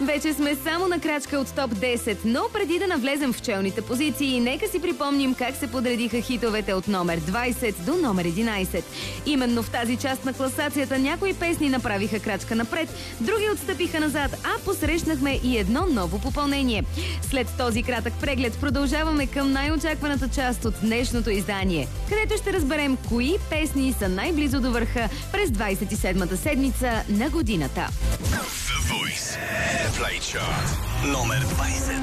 Вече сме само на крачка от топ 10, но преди да навлезем в челните позиции, нека си припомним как се подредиха хитовете от номер 20 до номер 11. Именно в тази част на класацията някои песни направиха крачка напред, други отстъпиха назад, а посрещнахме и едно ново попълнение. След този кратък преглед продължаваме към най-очакваната част от днешното издание, където ще разберем кои песни са най-близо до върха през 27-та седмица на годината. The Voice Airplay Chart номер 20.